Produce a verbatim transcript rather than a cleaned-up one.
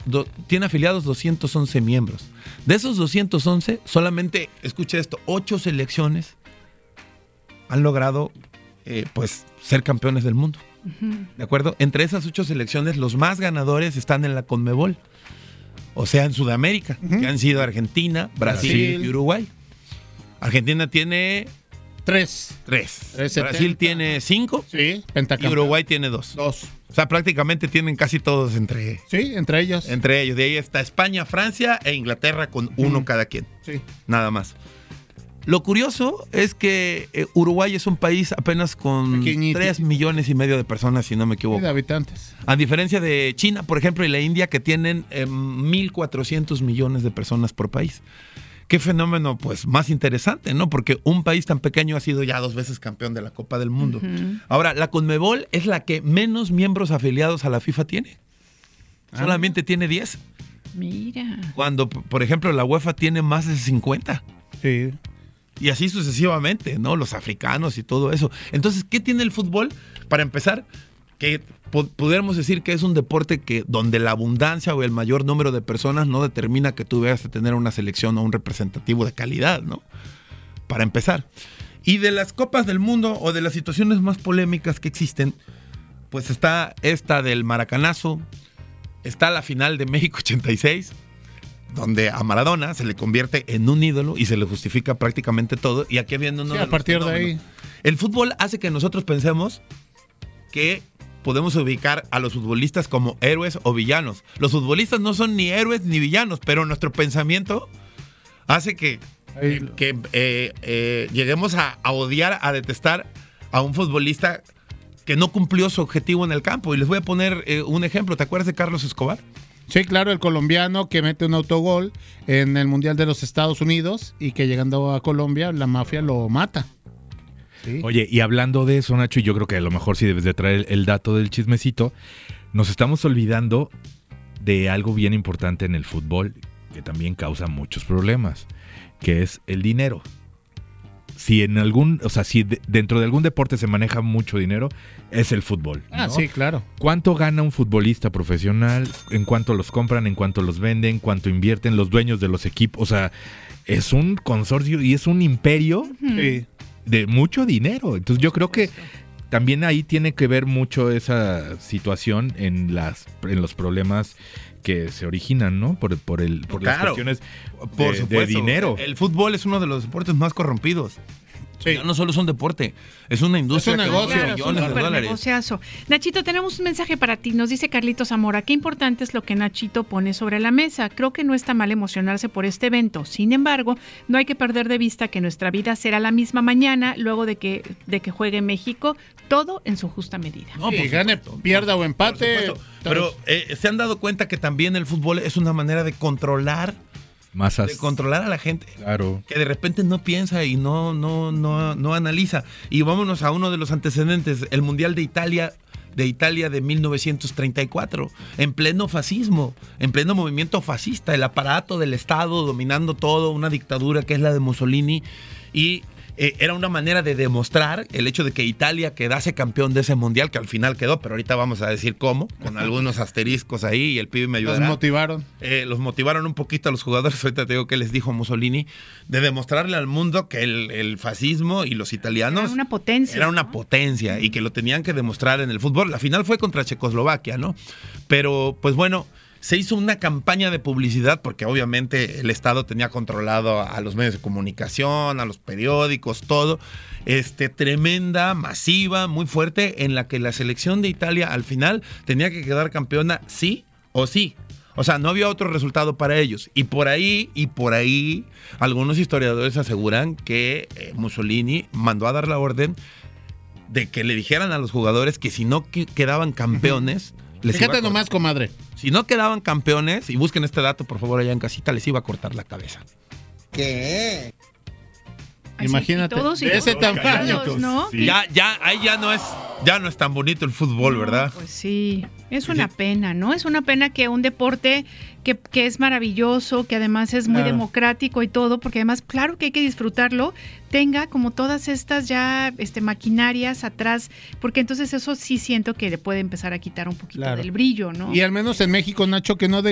do, tiene afiliados doscientos once miembros. De esos doscientos once, solamente, escuche esto, ocho selecciones han logrado eh, pues ser campeones del mundo. Uh-huh. ¿De acuerdo? Entre esas ocho selecciones, los más ganadores están en la Conmebol. O sea, en Sudamérica, uh-huh. que han sido Argentina, Brasil, Brasil y Uruguay. Argentina tiene... Tres. Tres. Tres Brasil tiene cinco. Sí, y Uruguay tiene dos. Dos. O sea, prácticamente tienen casi todos entre... Sí, entre ellos. Entre ellos. De ahí está España, Francia e Inglaterra con uno uh-huh. cada quien. Sí. Nada más. Lo curioso es que eh, Uruguay es un país apenas con Pequeñito. tres millones y medio de personas, si no me equivoco. Sí, de habitantes. A diferencia de China, por ejemplo, y la India, que tienen eh, mil cuatrocientos millones de personas por país. Qué fenómeno, pues, más interesante, ¿no? Porque un país tan pequeño ha sido ya dos veces campeón de la Copa del Mundo. Uh-huh. Ahora, la Conmebol es la que menos miembros afiliados a la FIFA tiene. Ah. Solamente tiene diez. Mira. Cuando, por ejemplo, la UEFA tiene más de cincuenta. Sí. Y así sucesivamente, ¿no? Los africanos y todo eso. Entonces, ¿qué tiene el fútbol? Para empezar, que pudiéramos decir que es un deporte que donde la abundancia o el mayor número de personas no determina que tú vayas a tener una selección o un representativo de calidad, ¿no? Para empezar. Y de las copas del mundo o de las situaciones más polémicas que existen, pues está esta del Maracanazo, está la final de México ochenta y seis, donde a Maradona se le convierte en un ídolo y se le justifica prácticamente todo. Y aquí viendo uno sí, de a partir de ahí. El fútbol hace que nosotros pensemos que podemos ubicar a los futbolistas como héroes o villanos. Los futbolistas no son ni héroes ni villanos, pero nuestro pensamiento hace que, eh, que eh, eh, lleguemos a, a odiar, a detestar a un futbolista que no cumplió su objetivo en el campo. Y les voy a poner eh, un ejemplo. ¿Te acuerdas de Carlos Escobar? Sí, claro, el colombiano que mete un autogol en el Mundial de los Estados Unidos y que llegando a Colombia la mafia lo mata. Sí. Oye, y hablando de eso, Nacho, yo creo que a lo mejor sí debes de traer el dato del chismecito, nos estamos olvidando de algo bien importante en el fútbol que también causa muchos problemas, que es el dinero. Si en algún, o sea, si de, dentro de algún deporte se maneja mucho dinero, es el fútbol, ¿no? Ah, sí, claro. ¿Cuánto gana un futbolista profesional? ¿En cuánto los compran? ¿En cuánto los venden? ¿Cuánto invierten los dueños de los equipos? O sea, es un consorcio y es un imperio sí. de mucho dinero. Entonces yo creo que también ahí tiene que ver mucho esa situación en las en los problemas que se originan, ¿no? Por, por, el, por claro, las cuestiones de, por de dinero. El fútbol es uno de los deportes más corrompidos. Sí. No solo es un deporte, es una industria. Es un negocio. Claro, millones es un de dólares. Negociazo. Nachito, tenemos un mensaje para ti. Nos dice Carlitos Zamora, qué importante es lo que Nachito pone sobre la mesa. Creo que no está mal emocionarse por este evento. Sin embargo, no hay que perder de vista que nuestra vida será la misma mañana luego de que, de que juegue México, todo en su justa medida. No, sí, gane, pierda o empate. Pero eh, se han dado cuenta que también el fútbol es una manera de controlar masas, de controlar a la gente, claro, que de repente no piensa y no no no no analiza. Y vámonos a uno de los antecedentes, el Mundial de Italia de Italia de mil novecientos treinta y cuatro, en pleno fascismo, en pleno movimiento fascista, el aparato del Estado dominando todo, una dictadura que es la de Mussolini, y Eh, era una manera de demostrar el hecho de que Italia quedase campeón de ese mundial, que al final quedó, pero ahorita vamos a decir cómo, con algunos asteriscos ahí y el pibe me ayudará. Los motivaron. Eh, los motivaron un poquito a los jugadores, ahorita te digo que les dijo Mussolini, de demostrarle al mundo que el, el fascismo y los italianos... Era una potencia. Era una ¿no? potencia y que lo tenían que demostrar en el fútbol. La final fue contra Checoslovaquia, ¿no? Pero, pues bueno... Se hizo una campaña de publicidad porque obviamente el Estado tenía controlado a los medios de comunicación, a los periódicos, todo. Este, tremenda, masiva, muy fuerte, en la que la selección de Italia al final tenía que quedar campeona sí o sí. O sea, no había otro resultado para ellos. Y por ahí, y por ahí, algunos historiadores aseguran que eh, Mussolini mandó a dar la orden de que le dijeran a los jugadores que si no que quedaban campeones... Les Fíjate nomás, comadre. Si no quedaban campeones, y busquen este dato por favor allá en casita, les iba a cortar la cabeza. ¿Qué? Así, Imagínate, y todos, y de ese todos, tamaño. todos, ¿no? Sí. Ya, ya, ahí ya no es, ya no es tan bonito el fútbol, no, ¿verdad? Pues sí, es una pena, ¿no? Es una pena que un deporte que, que es maravilloso, que además es muy claro. democrático y todo, porque además, claro que hay que disfrutarlo, tenga como todas estas ya este, maquinarias atrás, porque entonces eso sí siento que le puede empezar a quitar un poquito claro. del brillo, ¿no? Y al menos en México, Nacho, que no de